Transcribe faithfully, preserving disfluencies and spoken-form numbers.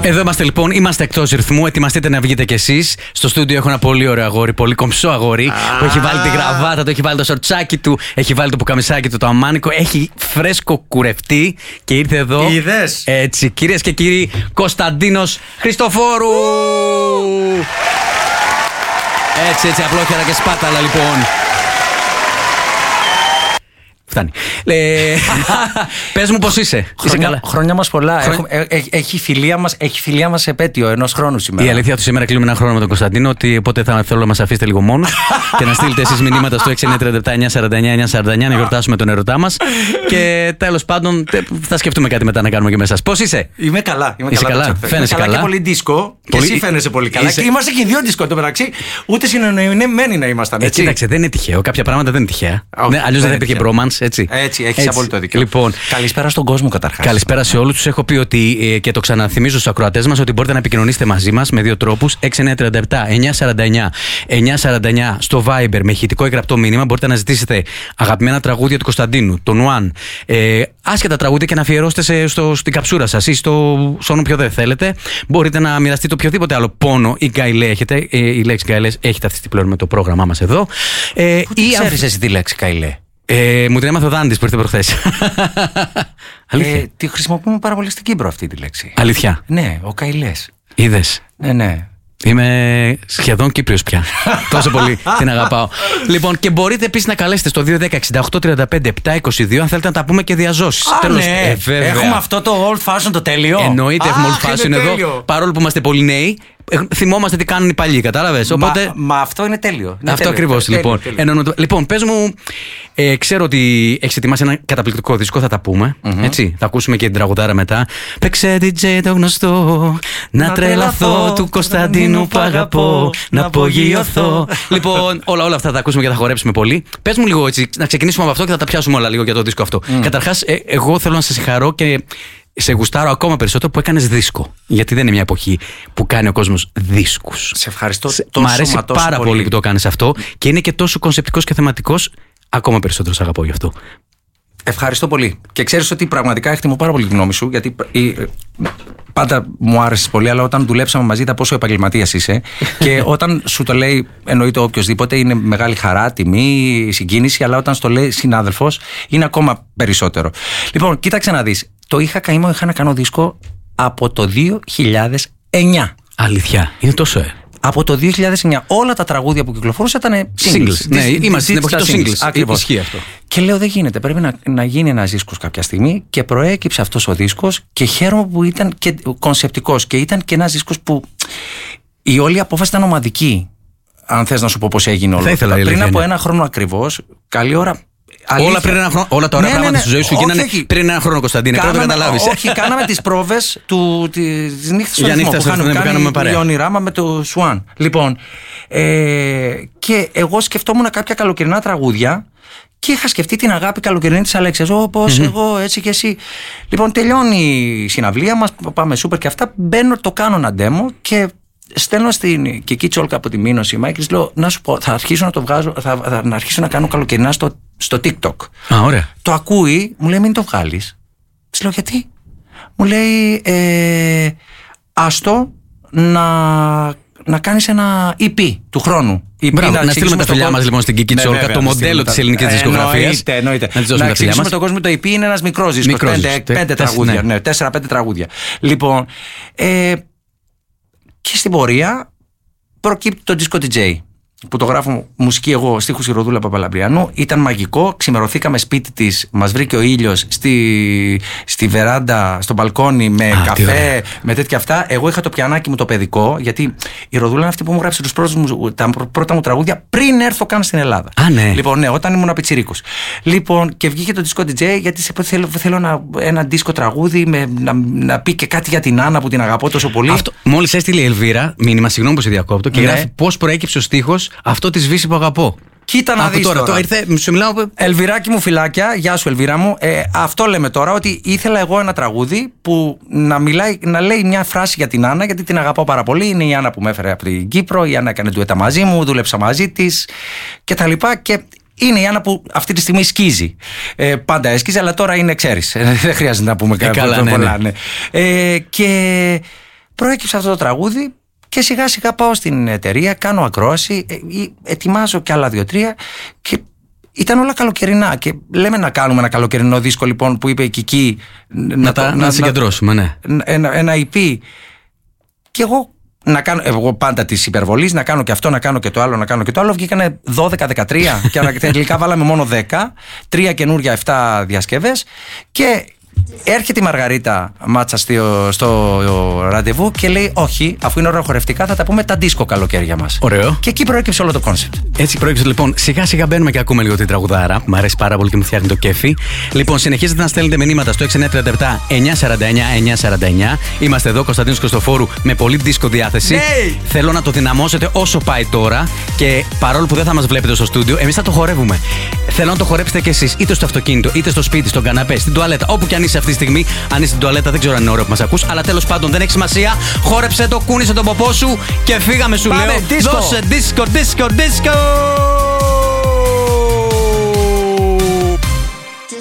Εδώ είμαστε λοιπόν, είμαστε εκτός ρυθμού. Ετοιμαστείτε να βγείτε κι εσείς. Στο στούντιο έχω ένα πολύ ωραίο αγόρι, πολύ κομψό αγόρι, που έχει βάλει τη γραβάτα του, έχει βάλει το σορτσάκι του, έχει βάλει το πουκαμισάκι του, το αμάνικο, έχει φρέσκο κουρευτεί και ήρθε εδώ. Είδες. Έτσι, κυρίες και κύριοι, Κωνσταντίνος Χριστοφόρου. Έτσι, έτσι, απλόχερα και σπάταλα λοιπόν. Φτάνει. Ε, πες μου πώς είσαι. Χρόνια, είσαι καλά. Χρόνια μας πολλά. Χρόνια... Έχουμε, ε, ε, έχει φιλία μας, έχει φιλία μας επέτειο ενός χρόνου σήμερα. Η αλήθεια του σήμερα κλείνουμε ένα χρόνο με τον Κωνσταντίνο. Ότι οπότε θα θέλω να μας αφήσετε λίγο μόνος και να στείλετε εσείς μηνύματα στο έξι εννιά τρία επτά εννιά σαράντα εννιά εννιά σαράντα εννιά να γιορτάσουμε τον ερωτά μας. Και τέλος πάντων θα σκεφτούμε κάτι μετά να κάνουμε και με εσάς. Πώς είσαι? Είμαι καλά. Είμαι είσαι καλά. καλά. Φαίνεσαι καλά. Και πολύ δίσκο. Και πολύ... εσύ φαίνεσαι πολύ καλά. Είσαι... Και είμαστε και οι δύο δίσκο το μεταξύ. Ούτε συνεννοημένοι να ήμασταν. Έτσι, κοίταξε, δεν είναι τυχαίο. Κάποια πράγματα δεν είναι τυχαία. Ναι, αλλιώς δεν θα υπήρχε bromance, έτσι. Έτσι, έχεις απόλυτο δίκιο. Λοιπόν, καλησπέρα στον κόσμο καταρχάς. Καλησπέρα σε όλους τους. Έχω πει ότι ε, και το ξαναθυμίζω στους ακροατές μας ότι μπορείτε να επικοινωνήσετε μαζί μας με δύο τρόπους. έξι εννιά τρία επτά εννιά σαράντα εννιά εννιά σαράντα εννιά στο Viber με ηχητικό ή γραπτό μήνυμα. Μπορείτε να ζητήσετε αγαπημένα τραγούδια του Κωνσταντίνου, τον One. Ε, άσχετα τραγούδια και να αφιερώσετε σε, στο, στην καψούρα σας ή στο, στον όποιο δεν θέλετε. Μπορείτε να μοιραστείτε οποιοδήποτε άλλο πόνο ή γκαιλέ έχετε. Ε, η λέξη γκαιλέ έχετε αυτή την πλέον με το πρόγραμμά μας εδώ. Ε, Πού ή ξέρεις εσύ τη λέξη γκαιλέ? Ε, μου την έμαθε ο Δάντης που ήρθε προχθές. Αλήθεια. Ε, τη χρησιμοποιούμε πάρα πολύ στην Κύπρο αυτή τη λέξη. Αλήθεια. Ναι, ο καηλές. Είδες. Ναι, ναι. Είμαι σχεδόν Κύπριος πια. Τόσο πολύ την αγαπάω. Λοιπόν, και μπορείτε επίσης να καλέσετε στο δύο ένα μηδέν εξήντα οκτώ τριάντα πέντε επτά είκοσι δύο αν θέλετε να τα πούμε και διαζώσεις. Α, Τέλος, ναι. ε, Έχουμε αυτό το old fashion το τέλειο. Εννοείται, έχουμε old fashion εδώ. Τέλειο. Παρόλο που είμαστε πολύ νέοι, θυμόμαστε τι κάνουν οι παλιοί, κατάλαβες. Οπότε... Μα, μα αυτό είναι τέλειο. Είναι αυτό ακριβώς λοιπόν. Τέλειο, τέλειο. Εννοώ, λοιπόν, πες μου, ε, ξέρω ότι έχεις ετοιμάσει ένα καταπληκτικό δίσκο, θα τα πούμε. Mm-hmm. Έτσι, θα ακούσουμε και την τραγουδάρα μετά. Παίξε ντι τζέι το γνωστό, να, να τρελαθώ του Κωνσταντίνου που αγαπώ, να απογειωθώ. Λοιπόν, όλα, όλα αυτά θα ακούσουμε και θα χορέψουμε πολύ. Πες μου λίγο έτσι, να ξεκινήσουμε από αυτό και θα τα πιάσουμε όλα λίγο για το δίσκο αυτό. Mm. Καταρχάς, ε, εγώ θέλω να σε συγχαρώ και σε γουστάρω ακόμα περισσότερο που έκανες δίσκο. Γιατί δεν είναι μια εποχή που κάνει ο κόσμος δίσκους. Σε ευχαριστώ σε, τόσο. Μ' αρέσει μα, τόσο πάρα πολύ. πολύ που το κάνεις αυτό και είναι και τόσο κονσεπτικός και θεματικός. Ακόμα περισσότερο σε αγαπώ γι' αυτό. Ευχαριστώ πολύ. Και ξέρεις ότι πραγματικά εκτιμώ πάρα πολύ τη γνώμη σου, γιατί πάντα μου άρεσε πολύ, αλλά όταν δουλέψαμε μαζί είδα πόσο επαγγελματίας είσαι. Και όταν σου το λέει, εννοείται οποιοδήποτε, είναι μεγάλη χαρά, τιμή, συγκίνηση, αλλά όταν στο λέει συνάδελφος, είναι ακόμα περισσότερο. Λοιπόν, κοίταξε να δεις. Το είχα καημό, είχα να κάνω δίσκο από το δύο χιλιάδες εννιά. Αλήθεια, είναι τόσο ε. Από το δύο χιλιάδες εννιά όλα τα τραγούδια που κυκλοφορούσαν ήταν singles. singles. Ναι, είμαστε στην εποχή των singles. Ακριβώς. Ισχύει αυτό. Και λέω δεν γίνεται, πρέπει να, να γίνει ένας δίσκος κάποια στιγμή και προέκυψε αυτός ο δίσκος και χαίρομαι που ήταν και κονσεπτικός και ήταν και ένας δίσκος που η όλη απόφαση ήταν ομαδική. Αν θες να σου πω πώς έγινε όλο. Ήθελα, πριν από ένα χρόνο ακριβώς, καλή ώρα. Αλήθεια. Όλα, πριν ένα χρόνο, όλα τα ωραία ναι, πράγματα ναι, ναι. στη ζωή σου όχι, γίνανε όχι. πριν ένα χρόνο, Κωνσταντίνε. Πρέπει να καταλάβεις. Όχι, κάναμε τις πρόβες της νύχτας για νύχτα που, που κάναμε παρέα. Η Ονειράμα με το Σουάν. Λοιπόν, ε, και εγώ σκεφτόμουν κάποια καλοκαιρινά τραγούδια και είχα σκεφτεί την αγάπη καλοκαιρινή της Αλέξιας. Όπως mm-hmm. εγώ, έτσι και εσύ. Λοιπόν, τελειώνει η συναυλία μας, πάμε σούπερ και αυτά. Μπαίνω, το κάνω ένα demo και στέλνω στην Κική Τσόλκα από τη Μήνωση Μάη και της λέω να σου πω, θα αρχίσω να το βγάζω, θα, θα να αρχίσω να κάνω καλοκαιρινά στο, στο TikTok. Α, ωραία. Το ακούει, μου λέει μην το βγάλεις. Της λέω γιατί? Μου λέει ε, άστο να, να κάνεις ένα ι πι του χρόνου. Μπράβο, να, να στείλουμε τα φιλιά μας λοιπόν στην Κική Τσόλκα, το μοντέλο της ελληνικής δισκογραφίας. Εννοείται, εννοείται. Να εξηγήσουμε στον κόσμο το ι πι είναι ένας μικρός δίσκος, πέντε, πέντε τραγούδια, ναι, τέσσερα πέντε τραγούδια. Λοιπόν, ε, και στην πορεία προκύπτει το Disco ντι τζέι που το γράφω μουσική εγώ, στίχους η Ροδούλα Παπαλαμπριανού. Ήταν μαγικό, ξημερωθήκαμε σπίτι της, μας βρήκε ο ήλιος στη, στη βεράντα, στο μπαλκόνι με Α, καφέ, με τέτοια αυτά. Εγώ είχα το πιανάκι μου το παιδικό, γιατί η Ροδούλα είναι αυτή που μου γράψε τους πρώτους μου, τα πρώτα μου τραγούδια πριν έρθω καν στην Ελλάδα. Α, ναι. Λοιπόν, ναι, όταν ήμουν πιτσιρίκος. Λοιπόν, και βγήκε το Disco ντι τζέι, γιατί σε, θέλω, θέλω ένα, ένα δίσκο τραγούδι με, να, να πει και κάτι για την Άννα που την αγαπώ τόσο πολύ. Μόλις έστειλε η Ελβίρα, μήνυμα, συγγνώμη που σε διακόπτω, και ναι. γράφει πώς προέκυψε ο στίχος. Αυτό τη Βύση που αγαπώ. Κοίτα να δεις τώρα. τώρα. Ήρθε, σου μιλάω... Ελβιράκι μου, φυλάκια. Γεια σου, Ελβίρα μου. Ε, αυτό λέμε τώρα, ότι ήθελα εγώ ένα τραγούδι που να, μιλάει, να λέει μια φράση για την Άννα, γιατί την αγαπάω πάρα πολύ. Είναι η Άννα που με έφερε από την Κύπρο. Η Άννα έκανε ντουέτα μαζί μου, δούλεψα μαζί της κτλ. Και είναι η Άννα που αυτή τη στιγμή σκίζει. Ε, πάντα έσκιζε, αλλά τώρα είναι, ξέρεις. Δεν χρειάζεται να πούμε ε, κάτι πολλά. Ναι, ναι. Ναι. Ε, και προέκυψε αυτό το τραγούδι και σιγά σιγά πάω στην εταιρεία, κάνω ακρόαση, ετοιμάζω κι άλλα δύο-τρία και ήταν όλα καλοκαιρινά. Και λέμε να κάνουμε ένα καλοκαιρινό δίσκο, λοιπόν, που είπε η Κική. Να, να, τα, να, να συγκεντρώσουμε, ναι. Ένα, ένα ι πι. Και εγώ, να κάνω, εγώ πάντα τη υπερβολή, να κάνω και αυτό, να κάνω και το άλλο, να κάνω και το άλλο. Βγήκανε δώδεκα δεκατρία και τελικά βάλαμε μόνο δέκα. Τρία καινούρια, εφτά διασκευές. Και έρχεται η Μαργαρίτα Μάτσα στο, στο ραντεβού και λέει: όχι, αφού είναι ώρα χορευτικά, θα τα πούμε τα δίσκο καλοκαίρια μας. Ωραίο. Και εκεί προέκυψε όλο το κόνσεπτ. Έτσι προέκυψε, λοιπόν. Σιγά σιγά μπαίνουμε και ακούμε λίγο την τραγουδάρα. Μ' αρέσει πάρα πολύ και μου φτιάχνει το κέφι. Λοιπόν, συνεχίζετε να στέλνετε μηνύματα στο έξι εννιά τρία επτά εννιά σαράντα εννιά εννιά σαράντα εννιά. Είμαστε εδώ, Κωνσταντίνος Χριστοφόρου, με πολύ δίσκο διάθεση. Hey! Θέλω να το δυναμώσετε όσο πάει τώρα και παρόλο που δεν θα μας βλέπετε στο στούντιο, εμείς θα το χορεύουμε. Θέλω να το χορέψετε κι εσείς, είτε στο αυτοκίνητο, είτε στο σπίτι, στον καναπέ, στην τουαλέτα, όπου κι αν είσαι αυτή τη στιγμή. Αν είσαι στην τουαλέτα, δεν ξέρω αν είναι ωραίο που μας ακούς, αλλά τέλος πάντων δεν έχει σημασία. Χόρεψε το, κούνησε τον ποπό σου και φύγαμε, σου Πάμε, λέω. disco. Δώσε disco, disco, disco.